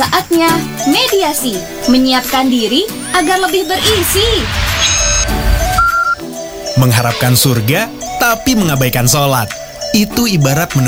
Saatnya mediasi, menyiapkan diri agar lebih berisi. Mengharapkan surga, tapi mengabaikan sholat. Itu ibarat menunggu